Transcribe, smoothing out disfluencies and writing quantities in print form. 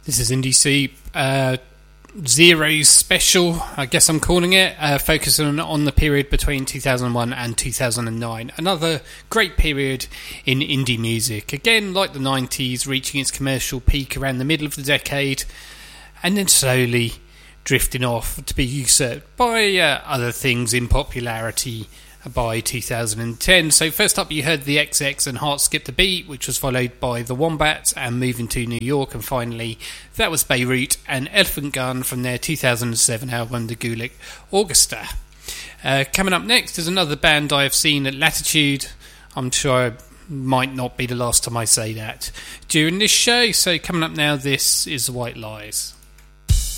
This is Indie Soup, Zero's special, I guess I'm calling it, focusing on the period between 2001 and 2009. Another great period in indie music. Again, like the 90s, reaching its commercial peak around the middle of the decade, and then slowly drifting off to be usurped by other things in popularity by 2010. So first up you heard the XX and Heart Skip the Beat, which was followed by the Wombats and Moving to New York, and finally that was Beirut and Elephant Gun from their 2007 album The Gulick Orchestra. Coming up next is another band I have seen at Latitude. I'm sure it might not be the last time I say that during this show. So coming up now, this is The White Lies.